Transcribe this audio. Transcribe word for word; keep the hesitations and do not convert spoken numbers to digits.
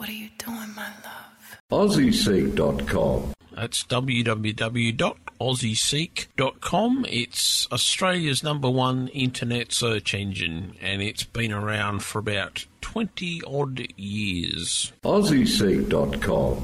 What are you doing, my love? Aussie Seek dot com. That's w w w dot aussie seek dot com. It's Australia's number one internet search engine, and it's been around for about twenty odd years. Aussie Seek dot com.